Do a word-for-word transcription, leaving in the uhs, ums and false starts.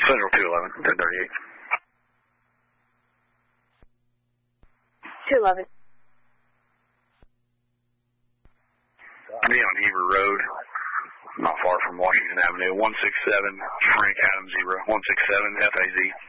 Central two eleven, ten thirty-eight. two eleven. I'll be on Heber Road, not far from Washington Avenue, one six seven, Frank Adam Zero, one six seven F A Z.